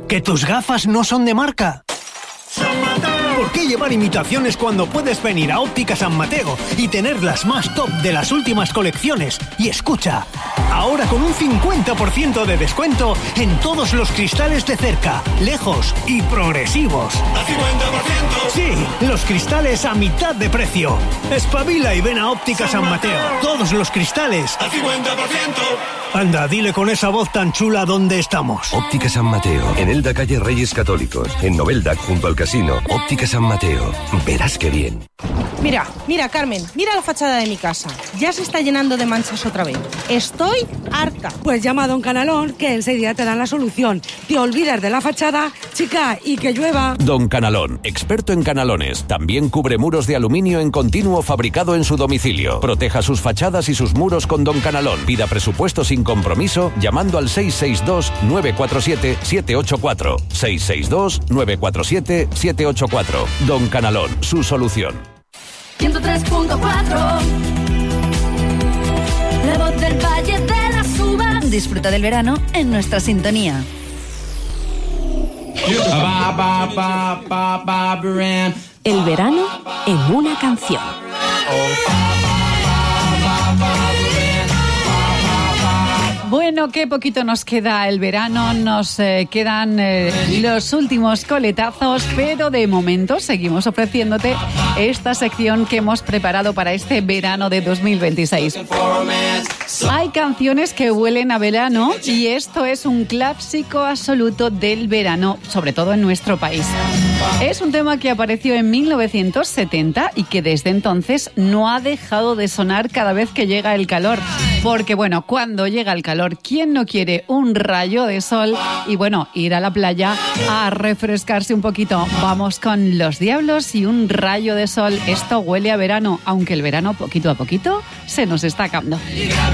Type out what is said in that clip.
¿Que tus gafas no son de marca? ¿Por qué llevar imitaciones cuando puedes venir a Óptica San Mateo y tener las más top de las últimas colecciones? Y escucha, ahora con un 50% de descuento en todos los cristales de cerca, lejos y progresivos. ¿A 50%? Sí, los cristales a mitad de precio. Espabila y ven a Óptica San Mateo. Todos los cristales ¿A 50%? Anda, dile con esa voz tan chula dónde estamos. Óptica San Mateo, en Elda, calle Reyes Católicos, en Novelda, junto al casino. Óptica San Mateo, verás qué bien. Mira, Carmen, mira la fachada de mi casa. Ya se está llenando de manchas otra vez. Estoy harta. Pues llama a Don Canalón, que enseguida te dan la solución. Te olvidas de la fachada, chica, y que llueva. Don Canalón, experto en canalones. También cubre muros de aluminio en continuo fabricado en su domicilio. Proteja sus fachadas y sus muros con Don Canalón. Pida presupuesto sin compromiso llamando al 662-947-784. 662-947-784. Don Canalón, su solución. 103.4 La voz del Valle de las Uvas. Disfruta del verano en nuestra sintonía. El verano en una canción. Bueno, qué poquito nos queda el verano, nos quedan los últimos coletazos, pero de momento seguimos ofreciéndote esta sección que hemos preparado para este verano de 2026. Hay canciones que huelen a verano y esto es un clásico absoluto del verano, sobre todo en nuestro país. Es un tema que apareció en 1970 y que desde entonces no ha dejado de sonar cada vez que llega el calor. Porque bueno, cuando llega el calor, ¿quién no quiere un rayo de sol? Y bueno, ir a la playa a refrescarse un poquito. Vamos con Los Diablos y un rayo de sol. Esto huele a verano, aunque el verano poquito a poquito se nos está acabando.